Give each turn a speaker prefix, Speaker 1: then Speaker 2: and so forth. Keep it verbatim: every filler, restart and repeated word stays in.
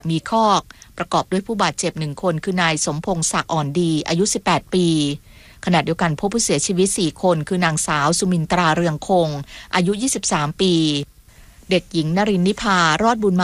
Speaker 1: มีคอกประกอบด้วยผู้บาดเจ็บหนึ่งคนคือนายสมพงษ์ศักดิ์อ่อนดีอายุสิบแปดปีขณะเดียวกันพบผู้เสียชีวิตสี่คนคือนางสาวสุมินตราเรืองคงอายุยี่สิบสามปีเด็กหญิงนรินทร์นิพารอดบุญมา